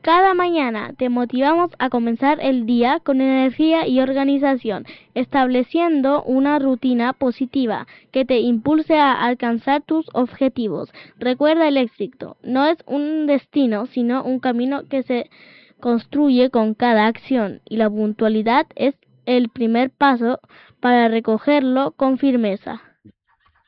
Cada mañana te motivamos a comenzar el día con energía y organización, estableciendo una rutina positiva que te impulse a alcanzar tus objetivos. Recuerda el éxito no es un destino, sino un camino que se construye con cada acción, y la puntualidad es el primer paso para recogerlo con firmeza.